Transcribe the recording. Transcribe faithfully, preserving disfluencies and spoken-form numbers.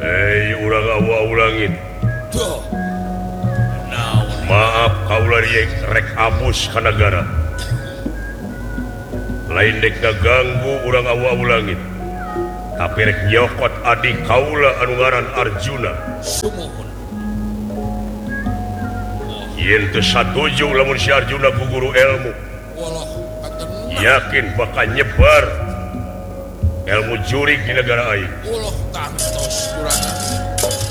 Hei urang awa-ulangin. Maaf kaula rek abus ka negara. Lain dek ngaganggu urang awa-ulangin. Tapi rek nyokot adik kaula anu ngaran Arjuna. Yen teu satuju lamun si Arjuna ku guru ilmu. Yakin bakal nyebar ilmu jurig di negara aing. Ulah kantos juragan.